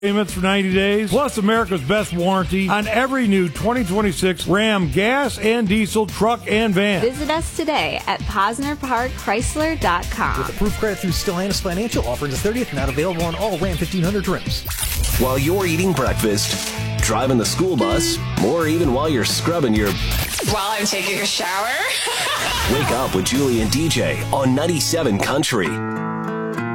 Payments for 90 days, plus America's best warranty on every new 2026 Ram gas and diesel truck and van. Visit us today at PosnerParkChrysler.com. With approved credit through Stellantis Financial, offer the 30th, not available on all Ram 1500 trims. While you're eating breakfast, driving the school bus, or even while you're scrubbing your... While I'm taking a shower. Wake up with Julie and DJ on 97 Country.